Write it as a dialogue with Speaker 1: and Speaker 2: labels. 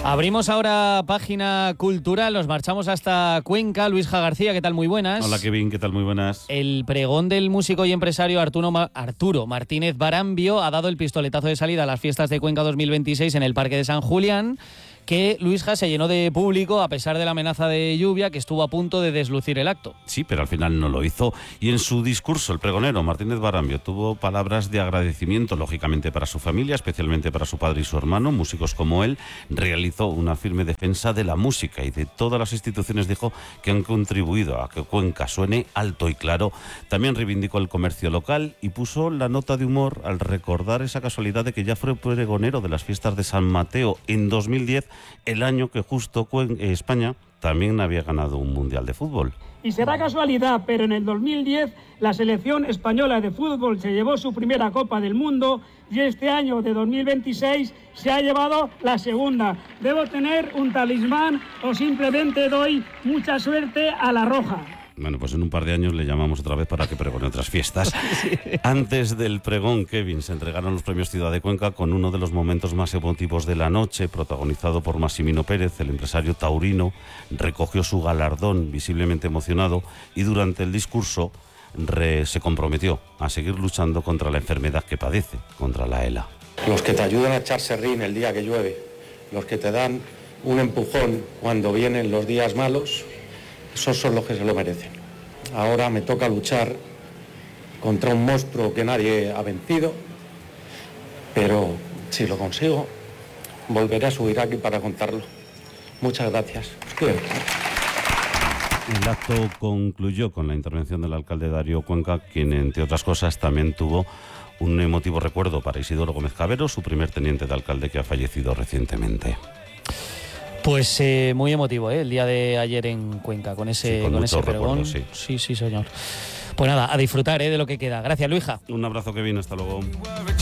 Speaker 1: Abrimos ahora página cultural, nos marchamos hasta Cuenca. Luisja García, ¿qué tal? Muy buenas.
Speaker 2: Hola Kevin, ¿qué tal? Muy buenas.
Speaker 1: El pregón del músico y empresario Arturo Martínez Barambio ha dado el pistoletazo de salida a las fiestas de Cuenca 2026 en el Parque de San Julián, que Luisja se llenó de público a pesar de la amenaza de lluvia que estuvo a punto de deslucir el acto.
Speaker 2: Sí, pero al final no lo hizo. Y en su discurso, el pregonero Martínez Barambio tuvo palabras de agradecimiento, lógicamente para su familia, especialmente para su padre y su hermano, músicos como él. Realizó una firme defensa de la música y de todas las instituciones, dijo, que han contribuido a que Cuenca suene alto y claro. También reivindicó el comercio local y puso la nota de humor al recordar esa casualidad de que ya fue pregonero de las fiestas de San Mateo en 2010, el año que justo España también había ganado un mundial de fútbol.
Speaker 3: Y será casualidad, pero en el 2010 la selección española de fútbol se llevó su primera Copa del Mundo y este año de 2026 se ha llevado la segunda. ¿Debo tener un talismán o simplemente doy mucha suerte a la roja?
Speaker 2: Bueno, pues en un par de años le llamamos otra vez para que pregone otras fiestas. Sí. Antes del pregón, Kevin, se entregaron los premios Ciudad de Cuenca con uno de los momentos más emotivos de la noche, protagonizado por Massimino Pérez, el empresario taurino. Recogió su galardón visiblemente emocionado y durante el discurso se comprometió a seguir luchando contra la enfermedad que padece, contra la ELA.
Speaker 4: Los que te ayudan a echar serrín el día que llueve, los que te dan un empujón cuando vienen los días malos, esos son los que se lo merecen. Ahora me toca luchar contra un monstruo que nadie ha vencido, pero si lo consigo, volveré a subir aquí para contarlo. Muchas gracias.
Speaker 2: El acto concluyó con la intervención del alcalde Darío Cuenca, quien, entre otras cosas, también tuvo un emotivo recuerdo para Isidoro Gómez Cabero, su primer teniente de alcalde que ha fallecido recientemente.
Speaker 1: Pues muy emotivo, el día de ayer en Cuenca, con ese pregón. Sí, señor. Pues nada, a disfrutar de lo que queda. Gracias, Luisja.
Speaker 2: Un abrazo, Kevin, hasta luego.